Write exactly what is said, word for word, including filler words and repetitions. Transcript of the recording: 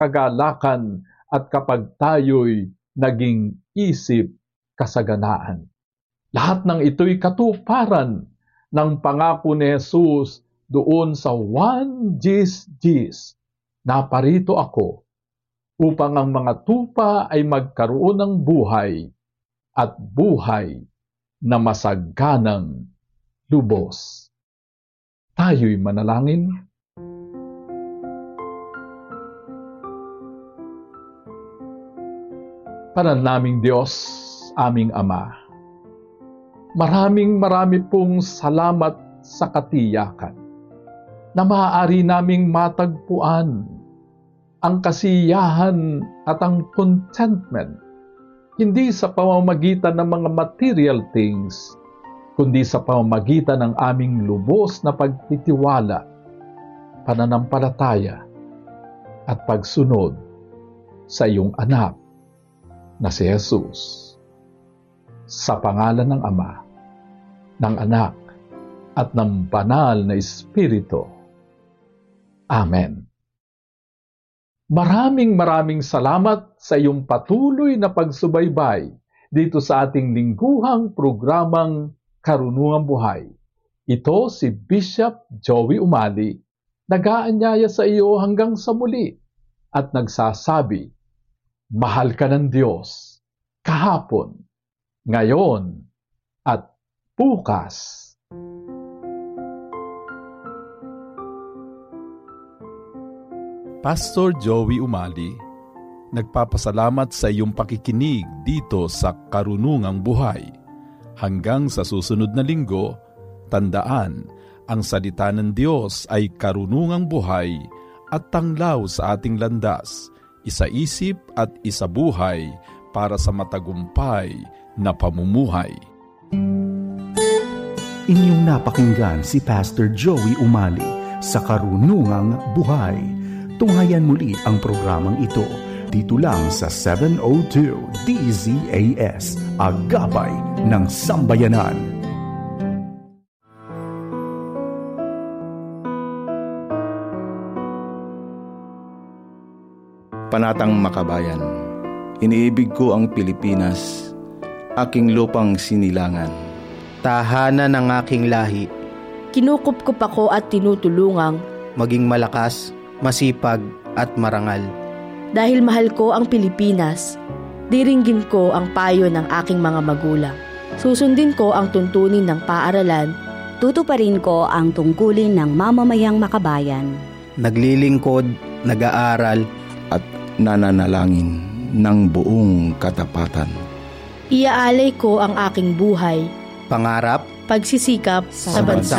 kagalakan at kapag tayo'y naging isip kasaganaan. Lahat ng ito'y katuparan ng pangako ni Jesus doon sa one Gis Gis, naparito ako upang ang mga tupa ay magkaroon ng buhay at buhay na masaganang lubos. Tayo'y manalangin. Panalangin Diyos, aming Ama, maraming marami pong salamat sa katiyakan na maaari naming matagpuan ang kasiyahan at ang contentment hindi sa pamamagitan ng mga material things, kundi sa pamamagitan ng aming lubos na pagtitiwala, pananampalataya at pagsunod sa iyong anak na si Jesus. Sa pangalan ng Ama, ng Anak, at ng Banal na Espiritu. Amen. Maraming maraming salamat sa iyong patuloy na pagsubaybay dito sa ating lingguhang programang Karunungang Buhay. Ito si Bishop Joey Umali, nag-aanyaya sa iyo hanggang sa muli at nagsasabi, mahal ka ng Diyos kahapon, ngayon, at bukas. Pastor Joey Umali, nagpapasalamat sa iyong pakikinig dito sa Karunungang Buhay. Hanggang sa susunod na linggo, tandaan, ang salita ng Diyos ay karunungang buhay at tanglaw sa ating landas, isa-isip at isabuhay para sa matagumpay na pamumuhay. Inyong napakinggan si Pastor Joey Umali sa Karunungang Buhay. Tunghayan muli ang programang ito dito lang sa seven oh two D Z A S, Agapay ng Sambayanan. Panatang Makabayan. Iniibig ko ang Pilipinas, aking lupang sinilangan. Tahanan ng aking lahi. Kinukupkup ako at tinutulungang maging malakas, masipag at marangal. Dahil mahal ko ang Pilipinas, diringgin ko ang payo ng aking mga magulang. Susundin ko ang tuntunin ng paaralan. Tutuparin ko ang tungkulin ng mamamayang makabayan. Naglilingkod, nag-aaral, at nananalangin ng buong katapatan. Iaalay ko ang aking buhay, pangarap, pagsisikap sa, sa bansa